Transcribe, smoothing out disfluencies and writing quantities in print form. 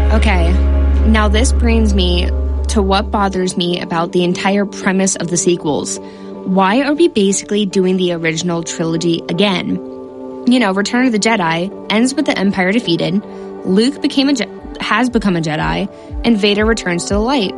Okay, now this brings me to what bothers me about the entire premise of the sequels. Why are we basically doing the original trilogy again? You know, Return of the Jedi ends with the Empire defeated, Luke has become a Jedi, and Vader returns to the light.